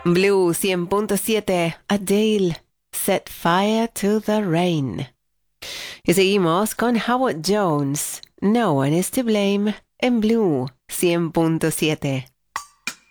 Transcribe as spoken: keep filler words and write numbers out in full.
Blue cien punto siete, Adele, Set Fire to the Rain. Y seguimos con Howard Jones, No One is to Blame, en Blue cien punto siete.